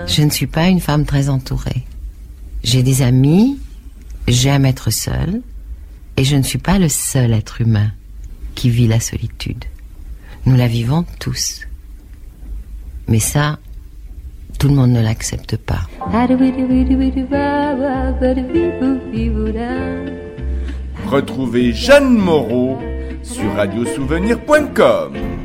Je ne suis pas une femme très entourée. J'ai des amis, j'aime être seule, et je ne suis pas le seul être humain qui vit la solitude. Nous la vivons tous. Mais ça, tout le monde ne l'accepte pas. Retrouvez Jeanne Moreau sur radiosouvenir.com.